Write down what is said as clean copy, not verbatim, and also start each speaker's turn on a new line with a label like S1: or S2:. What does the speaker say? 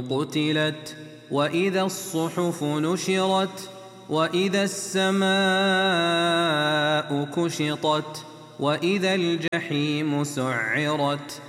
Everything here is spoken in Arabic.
S1: قتلت وإذا الصحف نشرت وإذا السماء كشطت وإذا الجحيم سعرت